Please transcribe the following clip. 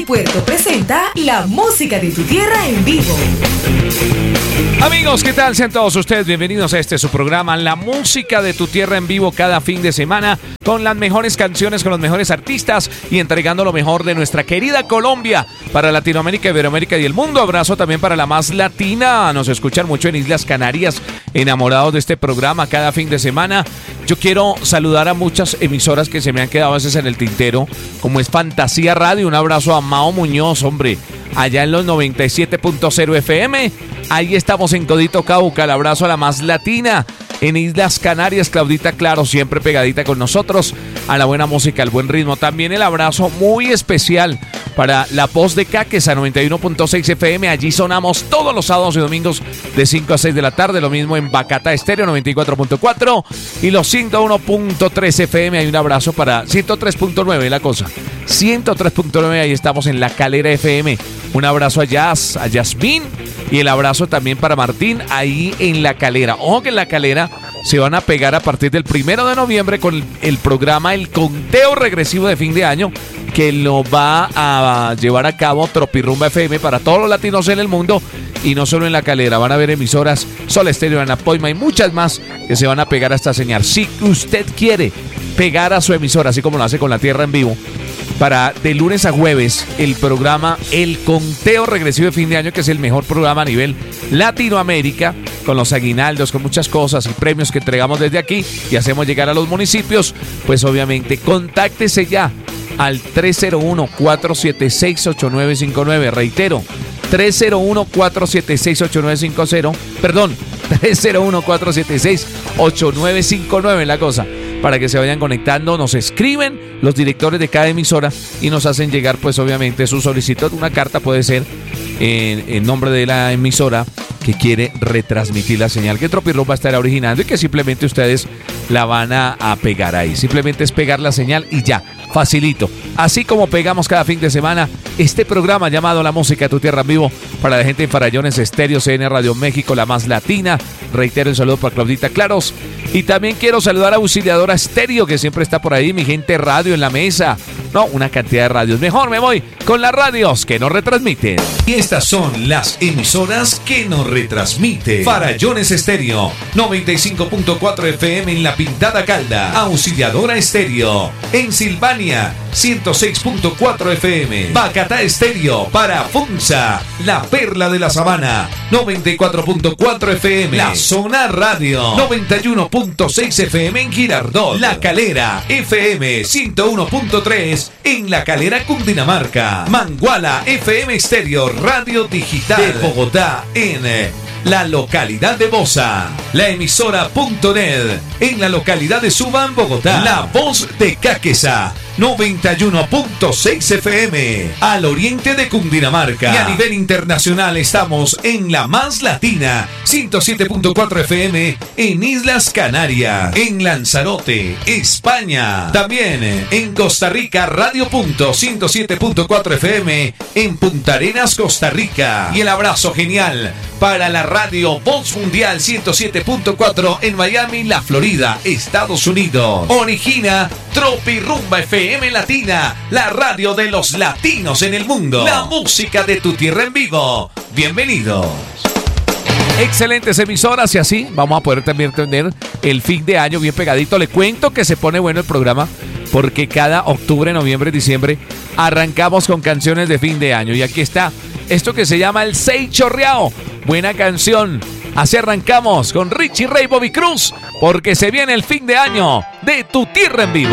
y Puerto presenta la música de tu tierra en vivo. Amigos, ¿qué tal? Sean todos ustedes bienvenidos a su programa, La Música de tu Tierra en Vivo, cada fin de semana, con las mejores canciones, con los mejores artistas y entregando lo mejor de nuestra querida Colombia para Latinoamérica, Iberoamérica y el mundo. Abrazo también para la más latina. Nos escuchan mucho en Islas Canarias, enamorados de este programa cada fin de semana. Yo quiero saludar a muchas emisoras que se me han quedado a veces en el tintero, como es Fantasía Radio. Un abrazo a Mao Muñoz, hombre, allá en los 97.0 FM. Ahí estamos en Codito Cauca. El abrazo a la más latina. En Islas Canarias, Claudita Claro, siempre pegadita con nosotros a la buena música, al buen ritmo. También el abrazo muy especial para La Voz de Caquesa, 91.6 FM. Allí sonamos todos los sábados y domingos de 5 a 6 de la tarde. Lo mismo en Bacatá Estéreo, 94.4 y los 101.3 FM. Hay un abrazo para 103.9, la cosa. 103.9, ahí estamos en La Calera FM. Un abrazo a Jazz, a Yasmín. Y el abrazo también para Martín, ahí en La Calera. Ojo que en La Calera se van a pegar a partir del 1 de noviembre con el programa El Conteo Regresivo de Fin de Año, que lo va a llevar a cabo Tropirrumba FM para todos los latinos en el mundo. Y no solo en La Calera, van a haber emisoras Sol Estéreo, Anapoima y muchas más que se van a pegar a esta señal. Si usted quiere pegar a su emisora, así como lo hace con La Tierra en Vivo, para de lunes a jueves el programa El Conteo Regresivo de Fin de Año, que es el mejor programa a nivel Latinoamérica, con los aguinaldos, con muchas cosas y premios que entregamos desde aquí y hacemos llegar a los municipios, pues obviamente contáctese ya al 301-476-8959. Reitero, 301-476-8950. Perdón, 301-476-8959 la cosa. Para que se vayan conectando, nos escriben los directores de cada emisora y nos hacen llegar, pues obviamente, su solicitud. Una carta puede ser en nombre de la emisora que quiere retransmitir la señal que Tropirrumba estará originando y que simplemente ustedes la van a pegar ahí. Simplemente es pegar la señal y ya, facilito. Así como pegamos cada fin de semana este programa llamado La Música de tu Tierra en Vivo para la gente en Farallones Estéreo, CN Radio México, la más latina. Reitero el saludo para Claudita Claros. Y también quiero saludar a Auxiliadora Estéreo, que siempre está por ahí, mi gente radio en la mesa. No, una cantidad de radios. Mejor me voy con las radios que nos retransmiten. Y estas son las emisoras que nos retransmiten. Farallones Estéreo, 95.4 FM en La Pintada Calda. Auxiliadora Estéreo en Silvania, 106.4 FM. Bacatá Estéreo para Funza, La Perla de la Sabana, 94.4 FM. La Zona Radio, 91.6 FM en Girardot. La Calera FM, 101.3 en La Calera, Cundinamarca. Manguala FM Estéreo, Radio Digital de Bogotá en la localidad de Bosa. La emisora.net en la localidad de Subán, Bogotá. La Voz de Caquesa, 91.6 FM al oriente de Cundinamarca. Y a nivel internacional estamos en la más latina, 107.4 FM en Islas Canarias, en Lanzarote, España. También en Costa Rica, Radio Punto 107.4 FM en Punta Arenas, Costa Rica. Y el abrazo genial para la radio Voz Mundial 107.4 en Miami, la Florida, Estados Unidos. Origina Tropirrumba FM Latina, la radio de los latinos en el mundo. La música de tu tierra en vivo. Bienvenidos. Excelentes emisoras y así vamos a poder también tener el fin de año bien pegadito. Le cuento que se pone bueno el programa porque cada octubre, noviembre, diciembre arrancamos con canciones de fin de año. Y aquí está esto que se llama El Sei Chorreao. Buena canción. Así arrancamos con Richie Ray, Bobby Cruz, porque se viene el fin de año de Tu Tierra en Vivo.